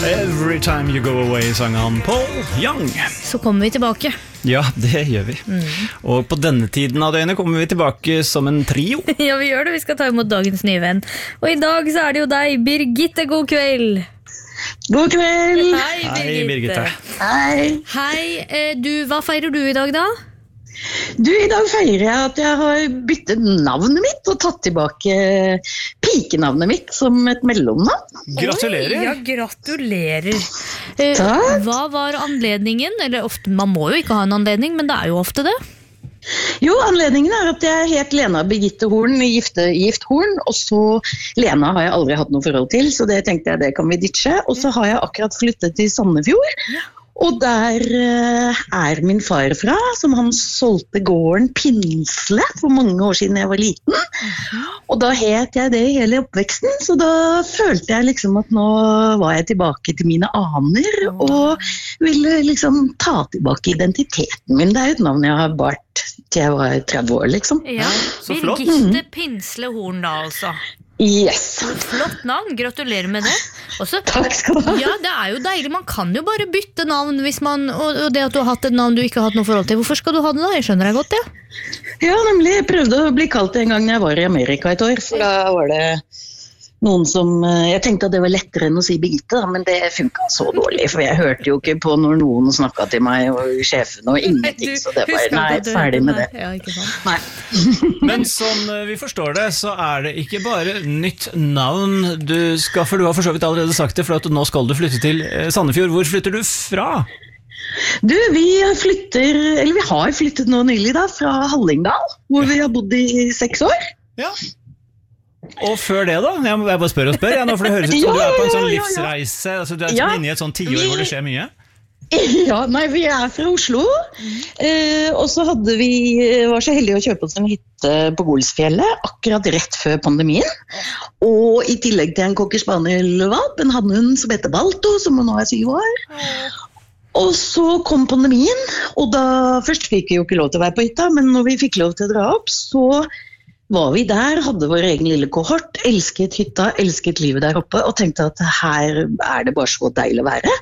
Every time you go away, sang han Paul Young. Så kommer vi tilbake. Ja, det gjør vi. Og på denne tiden av døgnet kommer vi tilbake som en trio. Ja, vi gjør det. Vi skal ta imot dagens nye venn. Og i dag så er det jo deg, Birgitte. God kveld. God kveld. Hei, Birgitte. Hei. Du, hva feirer du i dag da? Du, i dag feirer jeg at jeg har byttet navnet mitt og tatt tilbake pikenavnet mitt som et mellomnavn. Gratulerer. Oi, ja, gratulerer. Takk. Hva var anledningen? Eller ofte, man må jo ikke ha en anledning, men det er jo ofte det. Jo, anledningen er at jeg het Lena Birgitte Horn, gift Horn, og så Lena har jeg aldri hatt noe forhold til, så det tenkte jeg det kan vi ditche. Og så har jeg akkurat flyttet til Sandefjord. Ja. Og der er min far fra, som han solgte gården Pinsle for mange år siden jeg var liten. Og da het jeg det hele oppveksten, så da følte jeg liksom at nå var jeg tilbake til mine aner, og ville liksom ta tilbake identiteten min. Det er et navn jeg har bart til jeg var 30 år, liksom. Ja, så flott. Birgitte Pinsle Horn da, altså. Yes. Flott navn, gratulerer med det. Også, takk skal du ha. Ja, det er jo deilig, man kan jo bare bytte navn hvis man, og det at du har hatt et navn du ikke har hatt noe forhold til. Hvorfor skal du ha det da? Jeg skjønner deg godt, ja. Ja, nemlig, jeg prøvde å bli kalt det en gang jeg var i Amerika et år, for da var det noen som, jeg tenkte at det var lettere enn å si Birgitte, men det funket så dårlig, for jeg hørte jo ikke på når noen snakket til meg og sjefen og ingenting, så det var, nei, ferdig med det. Ja, ikke sant? Nei. Men som vi forstår det, så er det ikke bare nytt navn du skal, for du har for så vidt allerede sagt det, for at nå skal du flytte til Sandefjord. Hvor flytter du fra? Du, vi har flyttet nå nylig da, fra Hallingdal, hvor vi har bodd i 6 år. Ja. Og før det da? Jeg bare spør, ja, nå, for det høres ut som du er på en sånn livsreise, altså du er inne i et sånn 10 år hvor det skjer mye. Ja, nei, vi er fra Oslo, og så var så heldige å kjøpe oss en hytte på Golsfjellet, akkurat rett før pandemien, og i tillegg til en cocker spaniel-valp, en hannhund som heter Balto, som nå er 7 år. Og så kom pandemien, og da først fikk vi jo ikke lov til å være på hytta, men når vi fikk lov til å dra opp, så var vi der, hadde vår egen lille kohort, elsket hytta, elsket livet der oppe, og tenkte at her er det bare så deilig å være.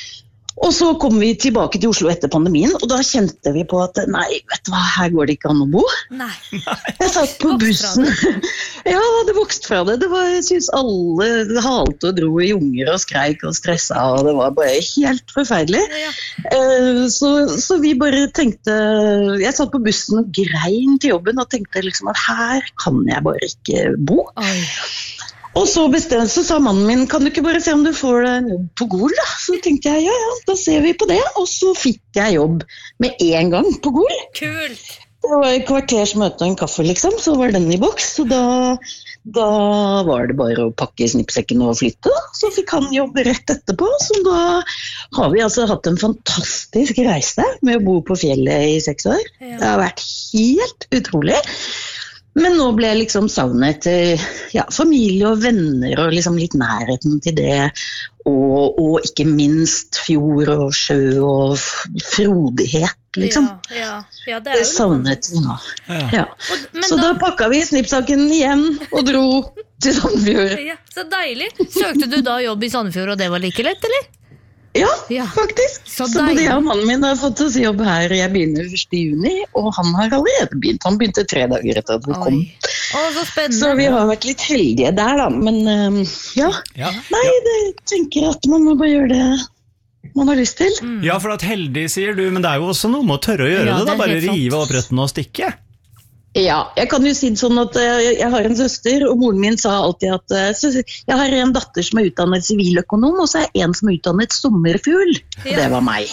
Og så kom vi tilbake til Oslo etter pandemien, og da kjente vi på at nei, vet du hva, her går det ikke an å bo. Nei. Jeg satt på bussen. Ja, det vokste fra det. Jeg synes alle halte og dro i unger og skreik og stresset, og det var bare helt forferdelig. Ja. Så vi bare tenkte, jeg satt på bussen og grein til jobben og tenkte liksom at her kan jeg bare ikke bo. Oi. Og så sa mannen min, kan du ikke bare se om du får deg en jobb på Gol da? Så tenkte jeg, ja, da ser vi på det. Og så fikk jeg jobb med en gang på Gol. Kult! Det var et kvarters møte og en kaffe liksom, så var den i boks. Så da var det bare å pakke snippsekken og flytte. Så fikk han jobb rett etterpå. Så da har vi altså hatt en fantastisk reise med å bo på fjellet i 6 år. Ja. Det har vært helt utrolig. Men nå ble jeg liksom savnet familie og venner og liksom litt nærheten til det, og ikke minst fjord og sjø og frodighet, liksom. Ja, det er jo savnet vi nå. Ja. Så da pakket vi snippsaken igjen og dro til Sandefjord. Ja, så deilig. Søkte du da jobb i Sandefjord, og det var like lett, eller? Ja, faktisk. Så både jeg og mannen min har fått oss jobb her. Jeg begynner 1. juni, og han har allerede begynt. Han begynte 3 dager etter at vi kom. Så spennende. Så vi har vært litt heldige der da, men Nei, jeg tenker at man må bare gjøre det man har lyst til. Ja, for at heldig sier du, men det er jo også noe med å tørre å gjøre det da, bare rive opp røttene og stikke. Ja, jeg kan jo si det sånn at jeg har en søster, og moren min sa alltid at jeg har en datter som er utdannet siviløkonom, og så er en som er utdannet sommerfugl. Og det var meg.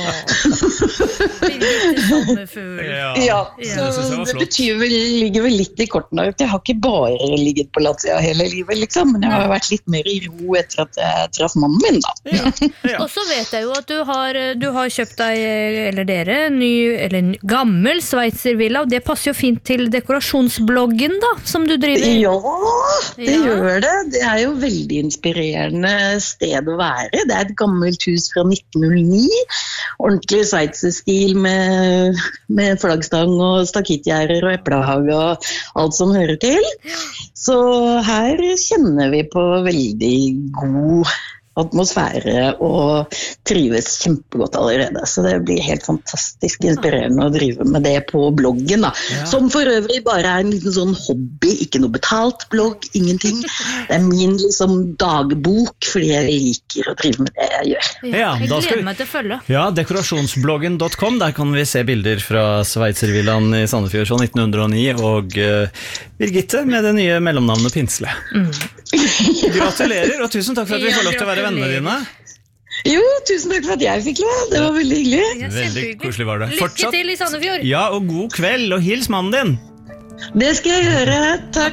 Sommerfugl. Ja, så det ligger vel litt i kortene. Jeg har ikke bare ligget på Latvia hele livet, liksom, men jeg har vært litt mer i ro etter at jeg traff mannen min, da. Og så vet jeg jo at du har kjøpt deg, eller dere, en gammel Sveitservilla, og det passer jo fint til dekorasjonsbloggen da, som du driver? Ja, det gjør det. Det er jo veldig inspirerende sted å være. Det er et gammelt hus fra 1909. Ordentlig sveitserstil med flaggstang og stakittgjerder og eplehage og alt som hører til. Så her kjenner vi på veldig god atmosfære og trives kjempegodt allerede. Så det blir helt fantastisk inspirerende å drive med det på bloggen da. Som for øvrig bare en liten sånn hobby, ikke noe betalt blogg, ingenting. Det min liksom dagbok, fordi jeg liker å drive med det jeg gjør. Jeg gleder meg til å følge. Ja, dekorasjonsbloggen.com, der kan vi se bilder fra Sveitservillaen i Sandefjord fra 1909, og Birgitte med det nye mellomnavnet Pinsle. Gratulerer, og tusen takk for at vi får lov til å være vennene dine. Jo, tusen takk for at jeg fikk lov, det var veldig hyggelig. Veldig koselig var det. Lykke til i Sandefjord. Ja, og god kveld, og hils mannen din. Det skal jeg gjøre, takk.